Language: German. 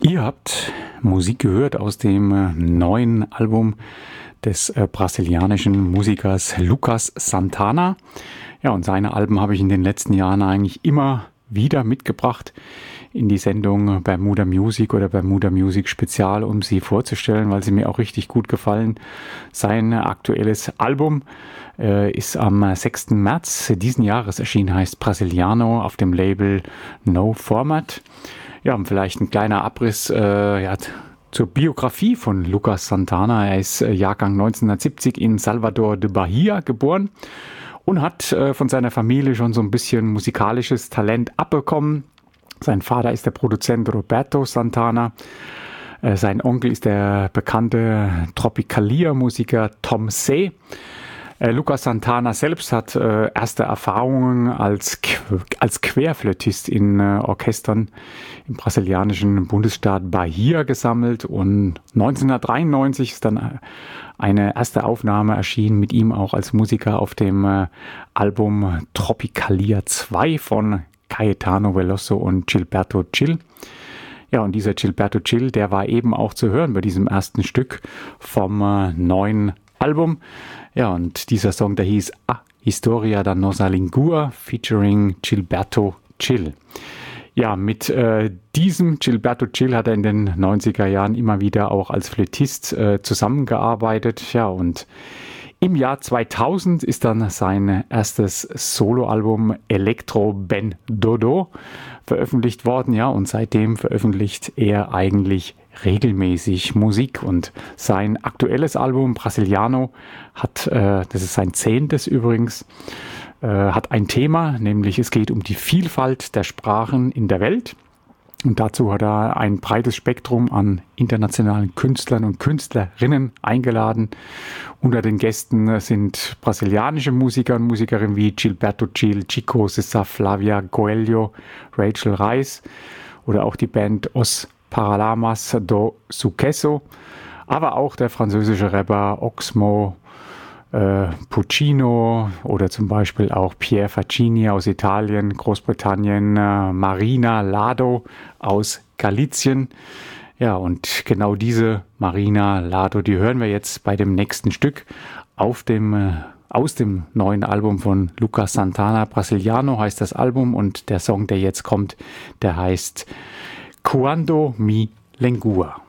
Ihr habt Musik gehört aus dem neuen Album des brasilianischen Musikers Lucas Santana. Ja, und seine Alben habe ich in den letzten Jahren eigentlich immer wieder mitgebracht in die Sendung Bermuda Music oder Bermuda Music Spezial, um sie vorzustellen, weil sie mir auch richtig gut gefallen. Sein aktuelles Album ist am 6. März diesen Jahres erschienen, heißt Brasiliano auf dem Label No Format. Ja, und vielleicht ein kleiner Abriss zur Biografie von Lucas Santana. Er ist Jahrgang 1970 in Salvador de Bahia geboren und hat von seiner Familie schon so ein bisschen musikalisches Talent abbekommen. Sein Vater ist der Produzent Roberto Santana. Sein Onkel ist der bekannte Tropicalia-Musiker Tom C. Lucas Santana selbst hat erste Erfahrungen als Querflötist in Orchestern im brasilianischen Bundesstaat Bahia gesammelt und 1993 ist dann eine erste Aufnahme erschienen mit ihm auch als Musiker auf dem Album Tropicalia 2 von Caetano Veloso und Gilberto Gil. Ja, und dieser Gilberto Gil, der war eben auch zu hören bei diesem ersten Stück vom neuen Album. Ja, und dieser Song, der hieß Historia da Nossa Língua featuring Gilberto Gil. Ja, mit diesem Gilberto Gil hat er in den 90er Jahren immer wieder auch als Flötist zusammengearbeitet. Ja, und im Jahr 2000 ist dann sein erstes Soloalbum Electro Ben Dodo veröffentlicht worden. Ja, und seitdem veröffentlicht er eigentlich regelmäßig Musik. Und sein aktuelles Album Brasiliano hat, das ist sein 10. übrigens, hat ein Thema, nämlich es geht um die Vielfalt der Sprachen in der Welt. Und dazu hat er ein breites Spektrum an internationalen Künstlern und Künstlerinnen eingeladen. Unter den Gästen sind brasilianische Musiker und Musikerinnen wie Gilberto Gil, Chico César, Flavia Coelho, Rachel Reis oder auch die Band Os Paralamas do Sucesso, aber auch der französische Rapper Oxmo Puccino oder zum Beispiel auch Pierre Faccini aus Italien, Großbritannien, Marina Lado aus Galizien. Ja, und genau diese Marina Lado, die hören wir jetzt bei dem nächsten Stück aus dem neuen Album von Lucas Santana. Brasiliano heißt das Album und der Song, der jetzt kommt, der heißt Quando mi lengua.